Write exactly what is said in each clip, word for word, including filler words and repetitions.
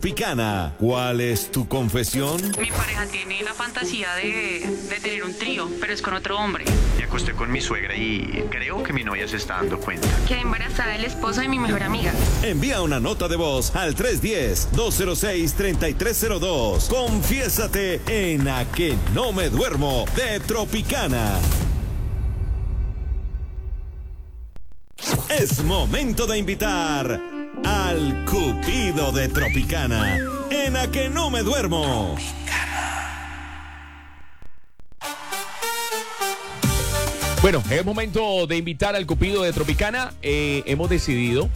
Tropicana. ¿Cuál es tu confesión? Mi pareja tiene la fantasía de, de tener un trío, pero es con otro hombre. Me acosté con mi suegra y creo que mi novia se está dando cuenta. Quedé embarazada del esposo de mi mejor amiga. Envía una nota de voz al tres uno cero, dos cero seis, tres tres cero dos. Confiésate en A Que No Me Duermo de Tropicana. Es momento de invitar al Cupido de Tropicana en A Que No Me Duermo. Bueno, es momento de invitar al Cupido de Tropicana. Eh, hemos decidido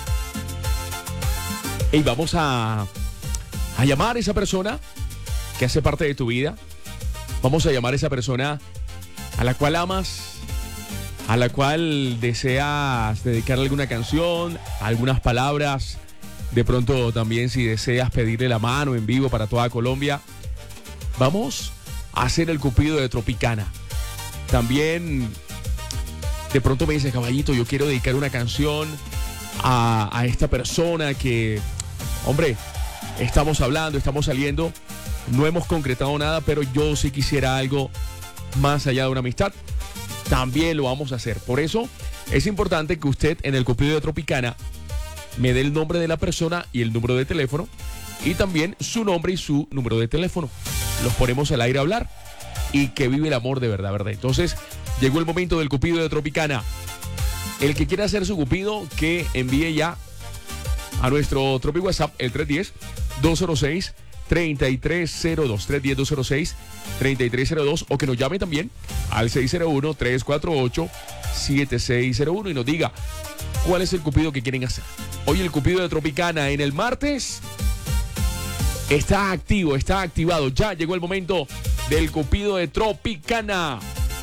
y vamos a, a llamar a esa persona que hace parte de tu vida. Vamos a llamar a esa persona a la cual amas, a la cual deseas dedicarle alguna canción, algunas palabras. De pronto también si deseas pedirle la mano en vivo para toda Colombia. Vamos a hacer el Cupido de Tropicana. También de pronto me dice, caballito, yo quiero dedicar una canción a, a esta persona que, hombre, estamos hablando, estamos saliendo, no hemos concretado nada, pero yo sí quisiera algo más allá de una amistad. También lo vamos a hacer. Por eso es importante que usted en el Cupido de Tropicana me dé el nombre de la persona y el número de teléfono y también su nombre y su número de teléfono. Los ponemos al aire a hablar y que vive el amor de verdad, ¿verdad? Entonces, llegó el momento del Cupido de Tropicana. El que quiera hacer su Cupido, que envíe ya a nuestro Tropi WhatsApp, el tres uno cero, dos cero seis, tres tres cero dos, tres uno cero, dos cero seis, tres tres cero dos, o que nos llame también al seis cero uno, tres cuatro ocho, siete seis cero uno y nos diga cuál es el Cupido que quieren hacer. Hoy el Cupido de Tropicana en el martes está activo, está activado. Ya llegó el momento del Cupido de Tropicana.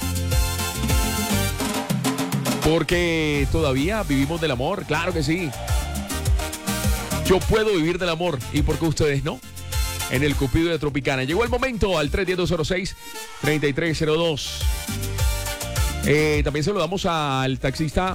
Porque todavía vivimos del amor, claro que sí. Yo puedo vivir del amor, ¿y por qué ustedes no? En el Cupido de Tropicana. Llegó el momento al tres uno cero, dos cero seis, tres tres cero dos. Eh, también saludamos al taxista.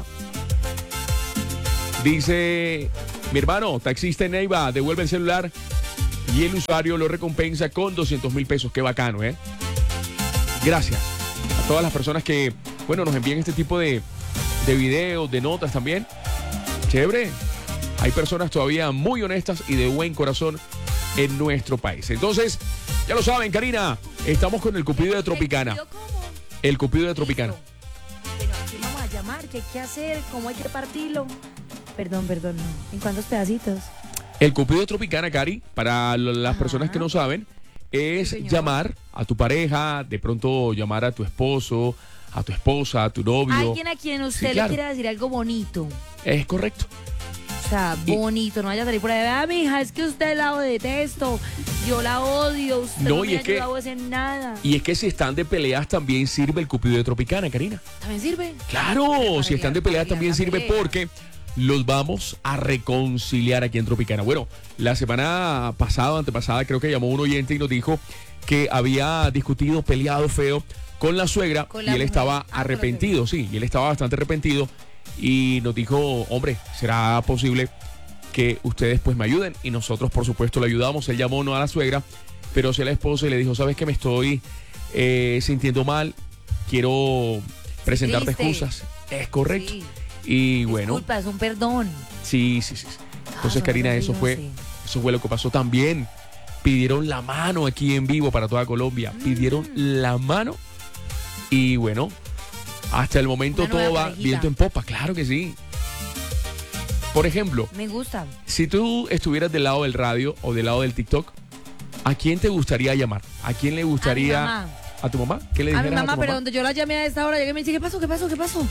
Dice, mi hermano, taxista en Neiva, devuelve el celular y el usuario lo recompensa con doscientos mil pesos. Qué bacano, ¿eh? Gracias a todas las personas que, bueno, nos envían este tipo de, de videos, de notas también. Chévere. Hay personas todavía muy honestas y de buen corazón en nuestro país. Entonces, ya lo saben, Karina, estamos con el Cupido de Tropicana. ¿El Cupido cómo? El Cupido de Tropicana. Pero ¿a quién vamos a llamar? ¿Qué hay que hacer? ¿Cómo hay que partirlo? Perdón, perdón, no. ¿En cuántos pedacitos? El Cupido de Tropicana, Cari, para las Ajá. personas que no saben, es Sí, señor. llamar a tu pareja, de pronto llamar a tu esposo, a tu esposa, a tu novio. Alguien a quien usted Sí, claro. le quiera decir algo bonito. Es correcto. O sea, Y- bonito, no vaya a salir por ahí. Ah, mija, es que usted la detesto. Yo la odio. Usted No, no, y me es que- ayudado a hacer nada. Y es que si están de peleas también sirve el Cupido de Tropicana, Karina. ¿También sirve? Claro, Para si están de aliviar- peleas para también aliviar la sirve pelea. porque los vamos a reconciliar aquí en Tropicana. Bueno, la semana pasada, antepasada, creo que llamó un oyente y nos dijo que había discutido, peleado feo con la suegra Con y la él mujer. estaba Ah, con la arrepentido, sí, y él estaba bastante arrepentido y nos dijo, hombre, ¿será posible que ustedes pues me ayuden? Y nosotros, por supuesto, le ayudamos. Él llamó no a la suegra, pero sí a la esposa y le dijo, ¿sabes que me estoy eh, sintiendo mal? Quiero presentarte triste. excusas. Es correcto. Sí. Y bueno, Disculpa, es un perdón. sí, sí, sí. Entonces, Ah, Karina, no, eso no fue, sé. eso fue lo que pasó también. Pidieron la mano aquí en vivo para toda Colombia. Pidieron Mm. la mano. Y bueno, hasta el momento Una todo nueva va parejita. viento en popa, claro que sí. Por ejemplo, Me gusta. si tú estuvieras del lado del radio o del lado del TikTok, ¿a quién te gustaría llamar? ¿A quién le gustaría? A mi mamá. ¿A tu mamá? ¿Qué le A mi dijeras a, mamá, tu pero mamá? donde yo la llamé a esta hora, llegué y me dice, ¿qué pasó? ¿Qué pasó? ¿Qué pasó?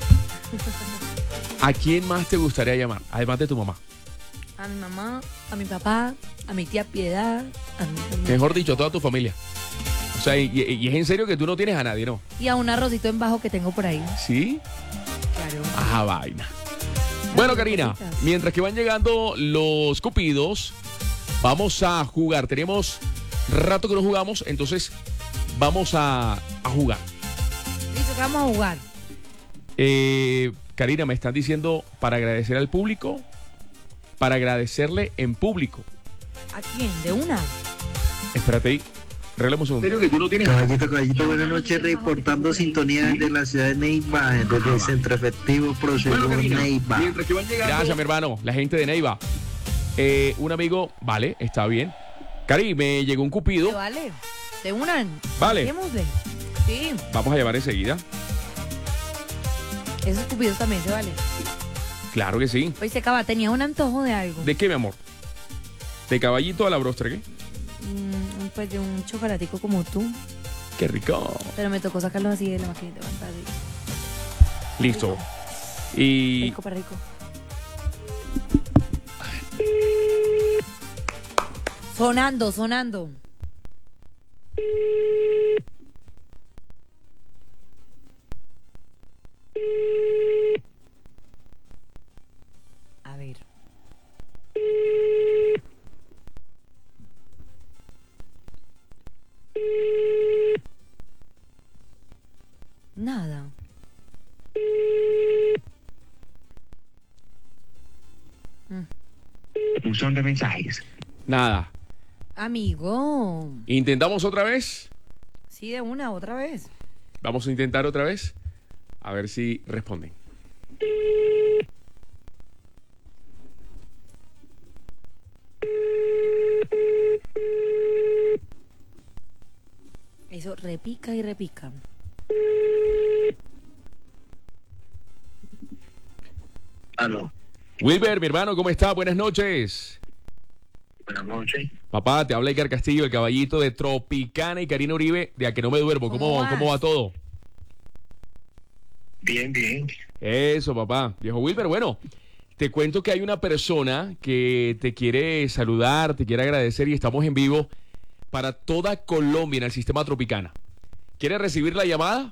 ¿A quién más te gustaría llamar? Además de tu mamá. A mi mamá, a mi papá, a mi tía Piedad, a mi... Mejor dicho, a toda tu familia. O sea, y, y- y es en serio que tú no tienes a nadie, ¿no? Y a un arrocito en bajo que tengo por ahí. ¿Sí? Claro. Ah, vaina. Bueno, Karina, cositas. mientras que van llegando los cupidos, vamos a jugar. Tenemos rato que no jugamos, entonces vamos a, a jugar. Listo, que vamos a jugar. Eh, Karina, me están diciendo para agradecer al público, para agradecerle en público. ¿A quién? ¿De una? Espérate ahí. Reglemos un segundo. que tú no tienes. Caballito, caballito, buenas noches, reportando sintonía desde la ciudad de Neiva, desde el centro efectivo Prosegur Neiva. Mientras que van llegando. Gracias, mi hermano. La gente de Neiva. Eh, un amigo, vale, está bien. Cari, me llegó un cupido. ¿Te vale? ¿De una? Vale. Démosle. Sí. Vamos a llamar enseguida. Esos cupidos también se vale. Claro que sí. Oye, se acaba, tenía un antojo de algo. ¿De qué, mi amor? ¿De caballito a la bróster, qué? Mm, pues de un chocolatico como tú. Qué rico. Pero me tocó sacarlo así de la maquinita. Para rico. Listo. Y Rico para rico. Sonando, sonando. A ver. Nada. Buzón de mensajes. nada. Amigo. ¿Intentamos otra vez? Sí, de una, otra vez. Vamos a intentar otra vez. A ver si responden. Eso repica y repica. Aló. Wilber, mi hermano, ¿cómo está? Buenas noches. Buenas noches. Papá, te habla Icar Castillo, el caballito de Tropicana y Karina Uribe, de A Que No Me Duermo. ¿Cómo, ¿Cómo vas? ¿Cómo va todo? Bien, bien. Eso, papá. Viejo Wilber, bueno, te cuento que hay una persona que te quiere saludar, te quiere agradecer y estamos en vivo para toda Colombia en el sistema Tropicana. ¿Quieres recibir la llamada?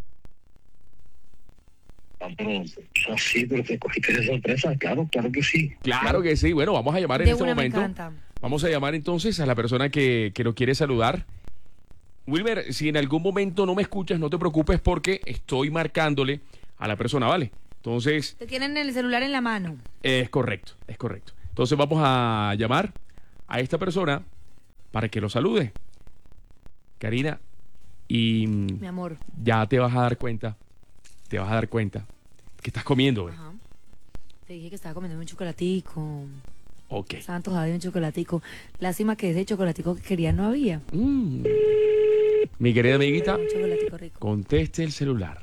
Ah, pero, ah, sí, pero te cogiste de sorpresa. Claro, claro que sí. Claro que sí. Bueno, vamos a llamar en De este una me momento. encanta. Vamos a llamar entonces a la persona que, que lo quiere saludar. Wilber, si en algún momento no me escuchas, no te preocupes porque estoy marcándole a la persona, ¿vale? Entonces, Te tienen el celular en la mano. es correcto, es correcto. Entonces vamos a llamar a esta persona para que lo salude. Karina, y Mi amor. ya te vas a dar cuenta, te vas a dar cuenta que estás comiendo, ¿eh? Ajá. Te dije que estaba comiendo un chocolatico. Ok. Estaba antojada de un chocolatico. Lástima que ese chocolatico que quería no había. Mm. Mi querida amiguita, Un chocolatico rico. conteste el celular.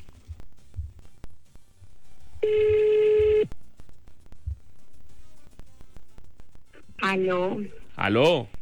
Aló, Aló,